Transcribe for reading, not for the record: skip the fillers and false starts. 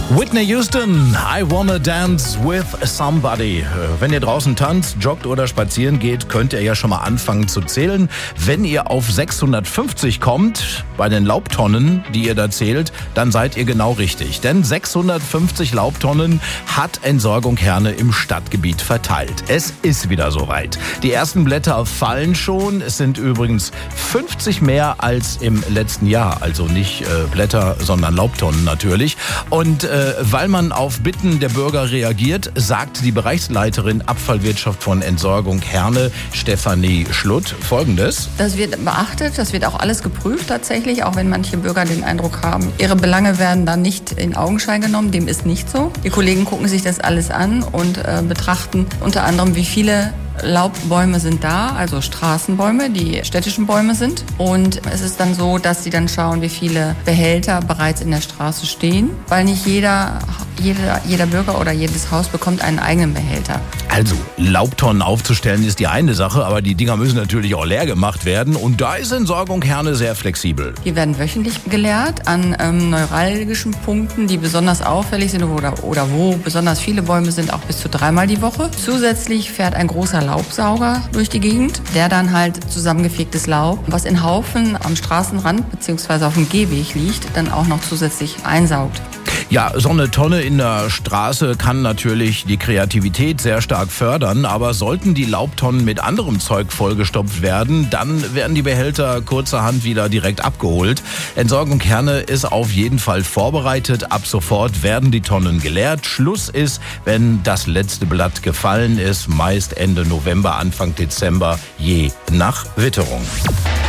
Whitney Houston, I Wanna Dance with Somebody. Wenn ihr draußen tanzt, joggt oder spazieren geht, könnt ihr ja schon mal anfangen zu zählen. Wenn ihr auf 650 kommt, bei den Laubtonnen, die ihr da zählt, dann seid ihr genau richtig. Denn 650 Laubtonnen hat Entsorgung Herne im Stadtgebiet verteilt. Es ist wieder soweit. Die ersten Blätter fallen schon. Es sind übrigens 50 mehr als im letzten Jahr. Also nicht Blätter, sondern Laubtonnen natürlich. Und weil man auf Bitten der Bürger reagiert, sagt die Bereichsleiterin Abfallwirtschaft von Entsorgung Herne, Stefanie Schlutt, Folgendes. Das wird beachtet, das wird auch alles geprüft tatsächlich, auch wenn manche Bürger den Eindruck haben, ihre Belange werden dann nicht in Augenschein genommen. Dem ist nicht so. Die Kollegen gucken sich das alles an und betrachten unter anderem, wie viele Laubbäume sind da, also Straßenbäume, die städtischen Bäume sind. Und es ist dann so, dass sie dann schauen, wie viele Behälter bereits in der Straße stehen, weil nicht jeder Bürger oder jedes Haus bekommt einen eigenen Behälter. Also, Laubtonnen aufzustellen ist die eine Sache, aber die Dinger müssen natürlich auch leer gemacht werden. Und da ist Entsorgung Herne sehr flexibel. Die werden wöchentlich geleert an neuralgischen Punkten, die besonders auffällig sind oder wo besonders viele Bäume sind, auch bis zu 3-mal die Woche. Zusätzlich fährt ein großer Laubsauger durch die Gegend, der dann halt zusammengefegtes Laub, was in Haufen am Straßenrand bzw. auf dem Gehweg liegt, dann auch noch zusätzlich einsaugt. Ja, so eine Tonne in der Straße kann natürlich die Kreativität sehr stark fördern, aber sollten die Laubtonnen mit anderem Zeug vollgestopft werden, dann werden die Behälter kurzerhand wieder direkt abgeholt. Entsorgung Herne ist auf jeden Fall vorbereitet. Ab sofort werden die Tonnen geleert. Schluss ist, wenn das letzte Blatt gefallen ist, meist Ende November, Anfang Dezember, je nach Witterung.